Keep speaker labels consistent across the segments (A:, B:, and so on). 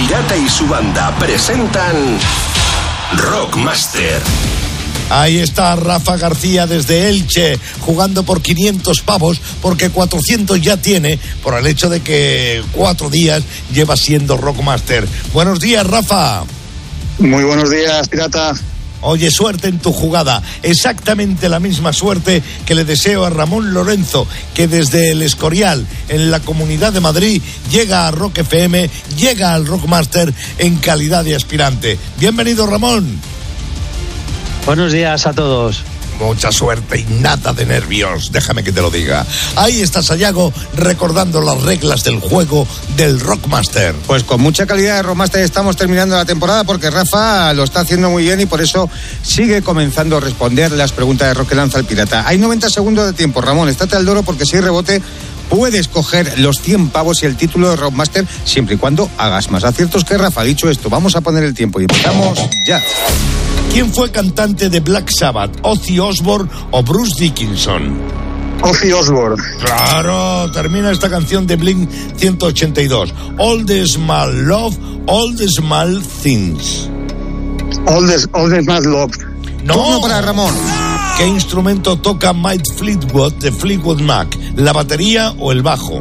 A: Pirata y su banda presentan Rockmaster.
B: Ahí está Rafa García desde Elche, jugando por 500 pavos, porque 400 ya tiene, por el hecho de que 4 días lleva siendo Rockmaster. Buenos días, Rafa.
C: Muy buenos días, Pirata.
B: Oye, suerte en tu jugada, exactamente la misma suerte que le deseo a Ramón Lorenzo, que desde el Escorial, en la Comunidad de Madrid, llega a Rock FM, llega al Rockmaster en calidad de aspirante. Bienvenido, Ramón.
D: Buenos días a todos.
B: Mucha suerte y nada de nervios, déjame que te lo diga. Ahí está Sayago recordando las reglas del juego del Rockmaster.
E: Pues con mucha calidad de Rockmaster estamos terminando la temporada, porque Rafa lo está haciendo muy bien y por eso sigue comenzando a responder las preguntas de Rock que lanza el Pirata. Hay 90 segundos de tiempo, Ramón, estate al loro, porque si hay rebote puedes coger los 100 pavos y el título de Rockmaster siempre y cuando hagas más aciertos que Rafa. Dicho esto, vamos a poner el tiempo y empezamos ya.
B: ¿Quién fue cantante de Black Sabbath, Ozzy Osbourne o Bruce Dickinson?
C: Ozzy Osbourne.
B: Claro, termina esta canción de Blink 182. All the Small Love, All the Small Things.
C: All the Small Love.
B: No.
E: Turno para Ramón.
B: ¿Qué instrumento toca Mike Fleetwood de Fleetwood Mac? ¿La batería o el bajo?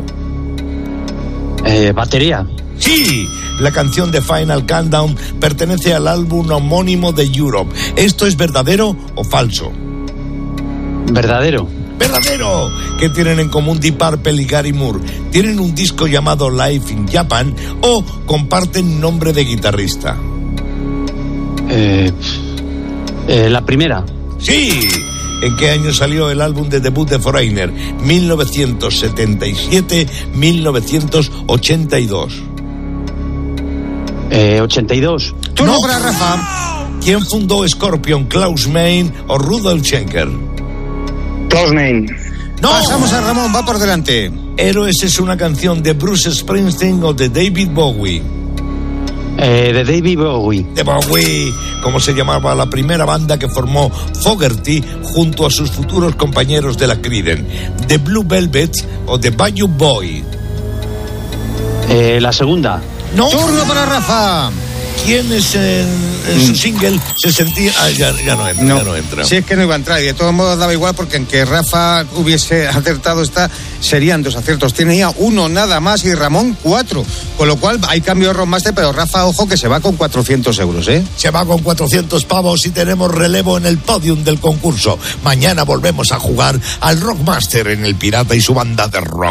D: Batería.
B: Sí, la canción de Final Countdown pertenece al álbum homónimo de Europe. ¿Esto es verdadero o falso?
D: Verdadero.
B: ¡Verdadero! ¿Qué tienen en común Deep Purple y Gary Moore? ¿Tienen un disco llamado Live in Japan o comparten nombre de guitarrista?
D: La primera.
B: ¡Sí! ¿En qué año salió el álbum de debut de Foreigner? 1977, 1982.
D: 82.
E: Turno para Rafa.
B: ¿Quién fundó Scorpion, Klaus Meine o Rudolf Schenker?
C: Klaus Meine.
B: ¡No!
E: Pasamos a Ramón, va por delante.
B: ¿Héroes es una canción de Bruce Springsteen o de David Bowie?
D: De David Bowie.
B: De Bowie, como se llamaba la primera banda que formó Fogerty junto a sus futuros compañeros de la Creedence, ¿The Blue Velvets o The Bayou Boy?
D: La segunda.
B: No.
E: Turno para Rafa.
B: ¿Quién es en su single se sentía? Ya no entra.
E: Si es que no iba a entrar, y de todos modos daba igual, porque en que Rafa hubiese acertado serían 2 aciertos. Tenía 1 nada más y Ramón 4. Con lo cual hay cambio de Rockmaster, pero Rafa, ojo, que se va con 400 euros, ¿eh?
B: Se va con 400 pavos y tenemos relevo en el podium del concurso. Mañana volvemos a jugar al Rockmaster en el Pirata y su banda de rock.